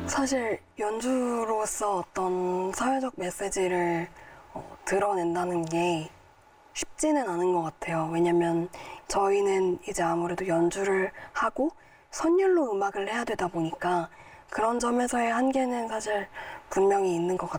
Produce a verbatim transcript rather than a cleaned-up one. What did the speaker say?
사실 연주로서 어떤 사회적 메시지를 어, 드러낸다는 게 쉽지는 않은 것 같아요. 왜냐면 저희는 이제 아무래도 연주를 하고 선율로 음악을 해야 되다 보니까 그런 점에서의 한계는 사실 분명히 있는 것